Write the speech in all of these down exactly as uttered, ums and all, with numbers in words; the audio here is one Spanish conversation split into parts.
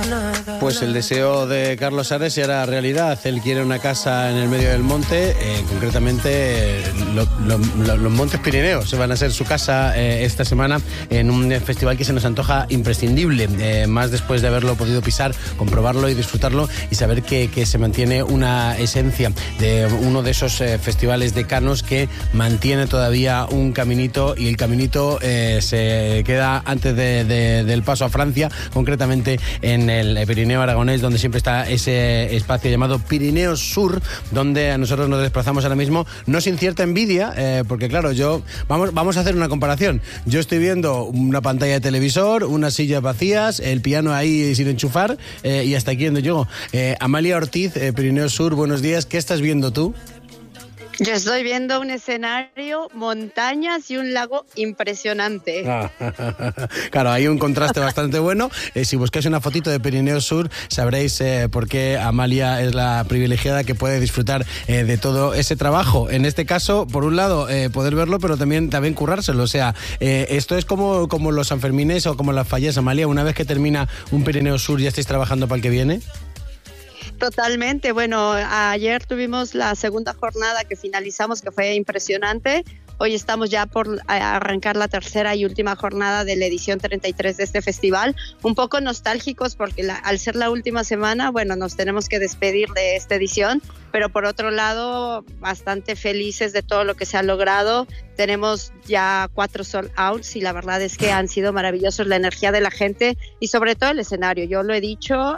Pues el deseo de Carlos Ares se hará realidad. Él quiere una casa en el medio del monte, eh, concretamente eh, lo, lo, lo, los Montes Pirineos. Se van a ser su casa eh, esta semana en un festival que se nos antoja imprescindible, eh, más después de haberlo podido pisar, comprobarlo y disfrutarlo y saber que, que se mantiene una esencia de uno de esos eh, festivales decanos que mantiene todavía un caminito, y el caminito eh, se queda antes de, de, del paso a Francia, concretamente en el Pirineo Aragonés, donde siempre está ese espacio llamado Pirineos Sur, donde a nosotros nos desplazamos ahora mismo, no sin cierta envidia, eh, porque claro, yo vamos, vamos a hacer una comparación. Yo estoy viendo una pantalla de televisor, unas sillas vacías, el piano ahí sin enchufar, eh, y hasta aquí donde llego. Eh, Amalia Ortiz, eh, Pirineos Sur, buenos días. ¿Qué estás viendo tú? Yo estoy viendo un escenario, montañas y un lago impresionante. Ah, claro, hay un contraste bastante bueno. Eh, si buscáis una fotito de Pirineos Sur, sabréis eh, por qué Amalia es la privilegiada que puede disfrutar eh, de todo ese trabajo. En este caso, por un lado, eh, poder verlo, pero también, también currárselo. O sea, eh, esto es como, como los Sanfermines o como las fallas. Amalia, una vez que termina un Pirineos Sur, ¿ya estáis trabajando para el que viene? Totalmente. Bueno, ayer tuvimos la segunda jornada que finalizamos, que fue impresionante. Hoy estamos ya por arrancar la tercera y última jornada de la edición treinta y tres de este festival. Un poco nostálgicos porque la, al ser la última semana, bueno, nos tenemos que despedir de esta edición, pero por otro lado, bastante felices de todo lo que se ha logrado. Tenemos ya cuatro sold outs y la verdad es que han sido maravillosos la energía de la gente y sobre todo el escenario. Yo lo he dicho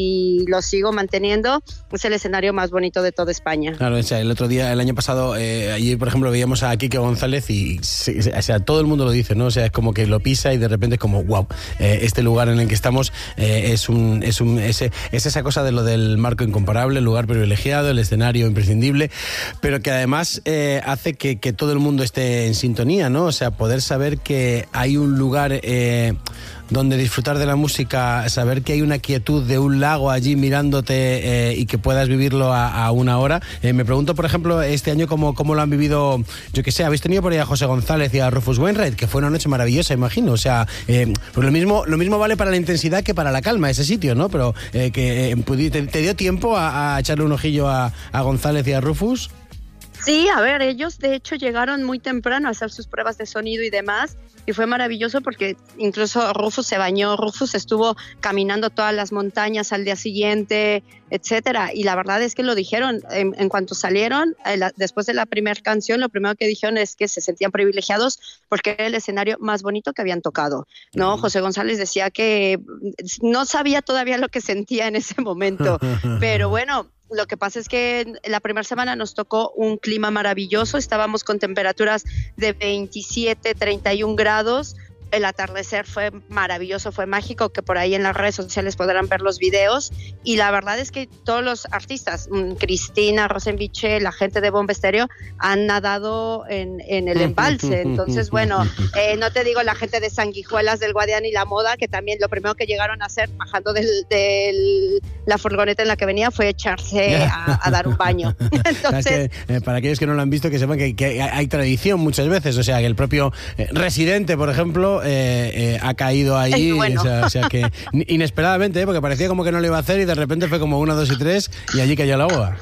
y lo sigo manteniendo. Es el escenario más bonito de toda España. Claro, o sea, el otro día, el año pasado, eh, allí por ejemplo veíamos a Quique González y o sea, todo el mundo lo dice, ¿no? O sea, es como que lo pisa y de repente es como, wow, eh, este lugar en el que estamos eh, es un es un es, es esa cosa de lo del marco incomparable, el lugar privilegiado, el escenario imprescindible, pero que además eh, hace que, que todo el mundo esté en sintonía, ¿no? O sea, poder saber que hay un lugar eh, donde disfrutar de la música, saber que hay una quietud de un lago allí mirándote eh, y que puedas vivirlo a, a una hora. Eh, me pregunto, por ejemplo, este año cómo, cómo lo han vivido, yo qué sé, habéis tenido por ahí a José González y a Rufus Wainwright, que fue una noche maravillosa, imagino. O sea, eh, pues lo mismo, lo mismo vale para la intensidad que para la calma ese sitio, ¿no? Pero eh, que eh, te, te dio tiempo a, a echarle un ojillo a, a González y a Rufus. Sí, a ver, ellos de hecho llegaron muy temprano a hacer sus pruebas de sonido y demás, y fue maravilloso porque incluso Rufus se bañó, Rufus estuvo caminando todas las montañas al día siguiente, etcétera, y la verdad es que lo dijeron, en, en cuanto salieron, eh, la, después de la primera canción, lo primero que dijeron es que se sentían privilegiados porque era el escenario más bonito que habían tocado, ¿no? Uh-huh. José González decía que no sabía todavía lo que sentía en ese momento, pero bueno, lo que pasa es que la primera semana nos tocó un clima maravilloso, estábamos con temperaturas de veintisiete, treinta y un grados, el atardecer fue maravilloso, fue mágico, que por ahí en las redes sociales podrán ver los videos, y la verdad es que todos los artistas, Cristina, Rosenbiche, la gente de Bomba Estéreo, han nadado en, en el embalse, entonces bueno, eh, no te digo la gente de Sanguijuelas, del Guadiana y La Moda, que también lo primero que llegaron a hacer bajando de del, la furgoneta en la que venía fue echarse a, a dar un baño. Entonces, que, eh, para aquellos que no lo han visto, que sepan que, que hay tradición muchas veces, o sea, que el propio eh, Residente, por ejemplo, Eh, eh, ha caído ahí, bueno. o, sea, o sea que inesperadamente, ¿eh? Porque parecía como que no lo iba a hacer y de repente fue como una, dos y tres y allí cayó el agua.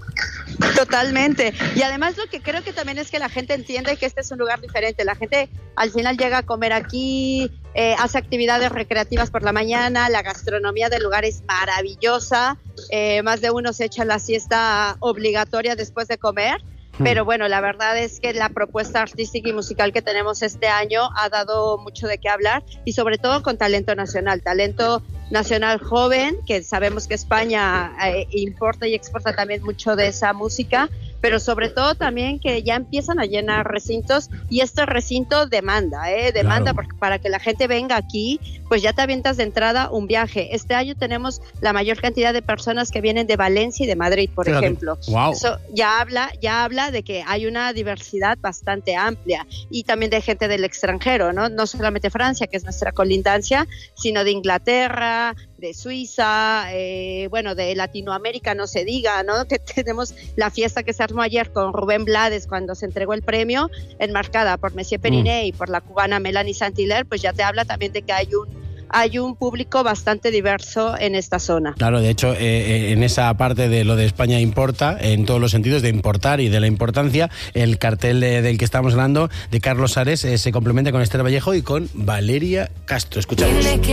Totalmente, y además lo que creo que también es que la gente entiende que este es un lugar diferente, la gente al final llega a comer aquí, eh, hace actividades recreativas por la mañana, la gastronomía del lugar es maravillosa, eh, más de uno se echa la siesta obligatoria después de comer. Pero bueno, la verdad es que la propuesta artística y musical que tenemos este año ha dado mucho de qué hablar y sobre todo con talento nacional, talento nacional joven, que sabemos que España eh, importa y exporta también mucho de esa música, pero sobre todo también que ya empiezan a llenar recintos y este recinto demanda, ¿eh? demanda, claro. Porque para que la gente venga aquí, pues ya te avientas de entrada un viaje. Este año tenemos la mayor cantidad de personas que vienen de Valencia y de Madrid, por Fíjate. ejemplo. Wow. Eso ya habla, ya habla de que hay una diversidad bastante amplia y también de gente del extranjero, ¿no? No solamente Francia, que es nuestra colindancia, sino de Inglaterra, de Suiza, eh, bueno, de Latinoamérica no se diga, ¿no? Que tenemos la fiesta que se armó ayer con Rubén Blades cuando se entregó el premio, enmarcada por Messier Periné mm. y por la cubana Melanie Saint-Hilaire, pues ya te habla también de que hay un hay un público bastante diverso en esta zona. Claro, de hecho, eh, en esa parte de lo de España importa, en todos los sentidos de importar y de la importancia, el cartel de, del que estamos hablando, de Carlos Ares, eh, se complementa con Esther Vallejo y con Valeria Castro. Escuchamos.